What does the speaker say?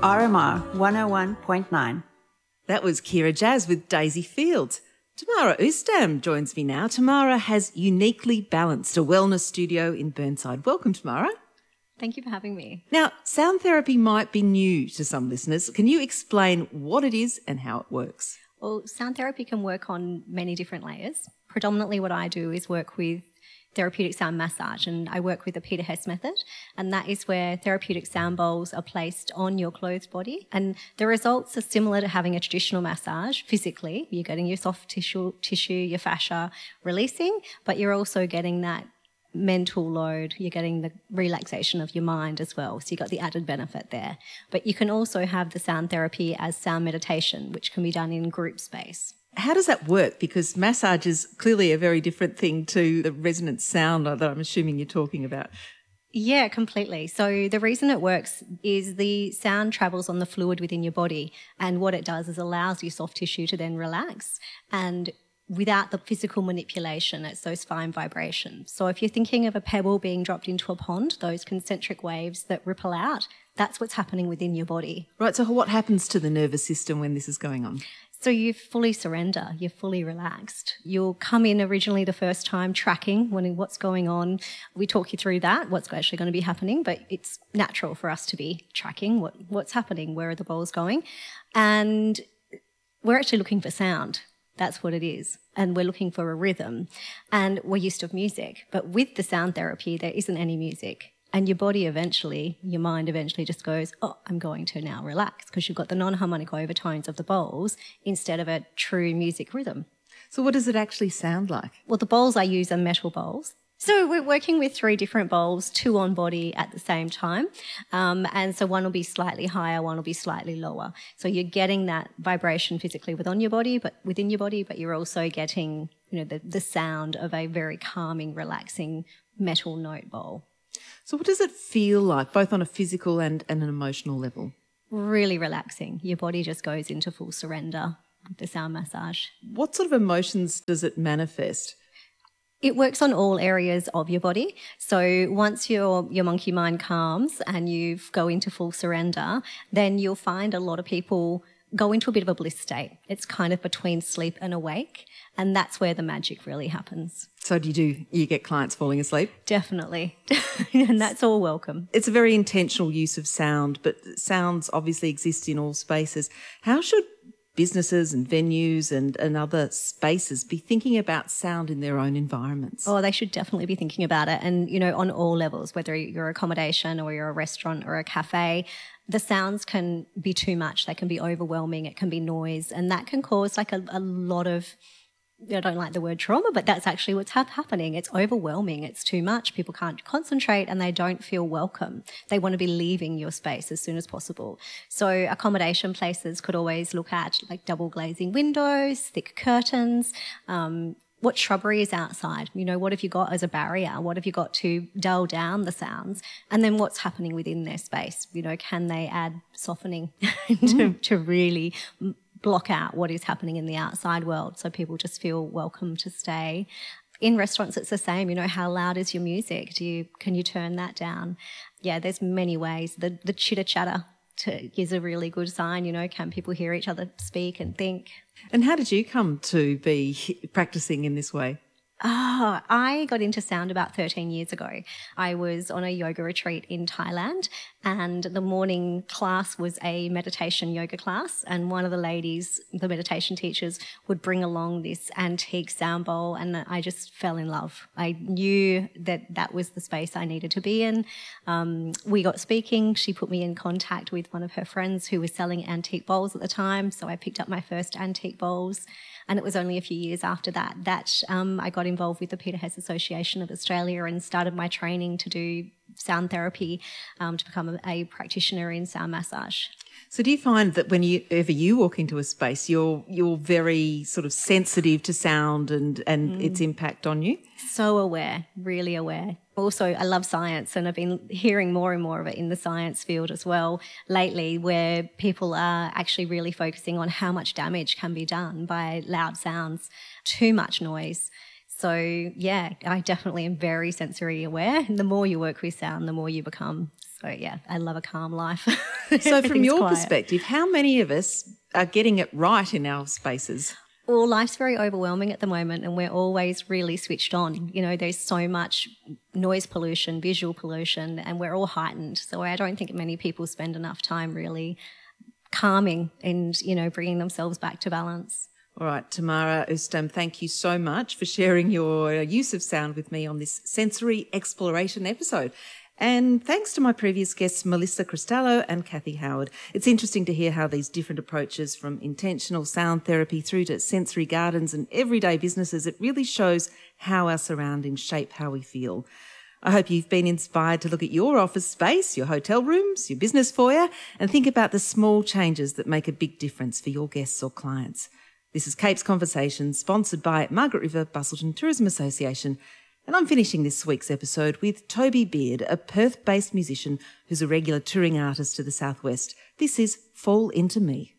RMR 101.9. That was Kira Jazz with Daisy Fields. Tamara Oostam joins me now. Tamara has Uniquely Balanced, a wellness studio in Burnside. Welcome, Tamara. Thank you for having me. Now, sound therapy might be new to some listeners. Can you explain what it is and how it works? Well, sound therapy can work on many different layers. Predominantly what I do is work with therapeutic sound massage, and I work with the Peter Hess method, and that is where therapeutic sound bowls are placed on your clothed body, and the results are similar to having a traditional massage. Physically, you're getting your soft tissue, your fascia releasing, but you're also getting that mental load, you're getting the relaxation of your mind as well, so you've got the added benefit there. But you can also have the sound therapy as sound meditation, which can be done in group space. How does that work? Because massage is clearly a very different thing to the resonant sound that I'm assuming you're talking about. Yeah, completely. So the reason it works is the sound travels on the fluid within your body, and what it does is allows your soft tissue to then relax, and without the physical manipulation, it's those fine vibrations. So if you're thinking of a pebble being dropped into a pond, those concentric waves that ripple out, that's what's happening within your body. Right, so what happens to the nervous system when this is going on? So you fully surrender, you're fully relaxed. You'll come in originally the first time tracking what's going on. We talk you through that, what's actually going to be happening, but it's natural for us to be tracking what's happening, where are the bowls going. And we're actually looking for sound. That's what it is. And we're looking for a rhythm. And we're used to music. But with the sound therapy, there isn't any music. And your body eventually, your mind eventually just goes, oh, I'm going to now relax, because you've got the non-harmonic overtones of the bowls instead of a true music rhythm. So what does it actually sound like? Well, the bowls I use are metal bowls. So we're working with 3 different bowls, 2 on body at the same time. And so one will be slightly higher, one will be slightly lower. So you're getting that vibration physically within your body, but you're also getting, the sound of a very calming, relaxing metal note bowl. So what does it feel like, both on a physical and an emotional level? Really relaxing. Your body just goes into full surrender with the sound massage. What sort of emotions does it manifest? It works on all areas of your body. So once your monkey mind calms and you go into full surrender, then you'll find a lot of people go into a bit of a bliss state. It's kind of between sleep and awake, and that's where the magic really happens. So you get clients falling asleep? Definitely. And that's all welcome. It's a very intentional use of sound, but sounds obviously exist in all spaces. How should businesses and venues and other spaces be thinking about sound in their own environments? Oh, they should definitely be thinking about it. And, on all levels, whether you're accommodation or you're a restaurant or a cafe, the sounds can be too much. They can be overwhelming. It can be noise. And that can cause like a lot of, I don't like the word trauma, but that's actually what's happening. It's overwhelming. It's too much. People can't concentrate and they don't feel welcome. They want to be leaving your space as soon as possible. So accommodation places could always look at like double glazing windows, thick curtains, what shrubbery is outside? What have you got as a barrier? What have you got to dull down the sounds? And then what's happening within their space? Can they add softening to really block out what is happening in the outside world so people just feel welcome to stay? In restaurants, it's the same. How loud is your music? Can you turn that down? Yeah, there's many ways. The chitter-chatter is a really good sign. Can people hear each other speak and think? And how did you come to be practicing in this way? I got into sound about 13 years ago. I was on a yoga retreat in Thailand, and the morning class was a meditation yoga class, and one of the ladies, the meditation teachers, would bring along this antique sound bowl, and I just fell in love. I knew that was the space I needed to be in. We got speaking. She put me in contact with one of her friends who was selling antique bowls at the time, so I picked up my first antique bowls. And it was only a few years after that I got involved with the Peter Hess Association of Australia and started my training to do sound therapy, to become a practitioner in sound massage. So do you find that whenever you walk into a space, you're very sort of sensitive to sound and its impact on you? So aware, really aware. Also, I love science, and I've been hearing more and more of it in the science field as well lately, where people are actually really focusing on how much damage can be done by loud sounds, too much noise. So, yeah, I definitely am very sensory aware. And the more you work with sound, the more you become So yeah, I love a calm life. So from your quiet. perspective, how many of us are getting it right in our spaces? Well, life's very overwhelming at the moment, and we're always really switched on. You know, there's so much noise pollution, visual pollution, and we're all heightened. So I don't think many people spend enough time really calming and, you know, bringing themselves back to balance. All right, Tamara Oostum, thank you so much for sharing your use of sound with me on this sensory exploration episode. And thanks to my previous guests, Melissa Cristallo and Kathy Howard. It's interesting to hear how these different approaches, from intentional sound therapy through to sensory gardens and everyday businesses, it really shows how our surroundings shape how we feel. I hope you've been inspired to look at your office space, your hotel rooms, your business foyer, and think about the small changes that make a big difference for your guests or clients. This is Capes Conversations, sponsored by Margaret River Busselton Tourism Association. And I'm finishing this week's episode with Toby Beard, a Perth-based musician who's a regular touring artist to the southwest. This is Fall Into Me.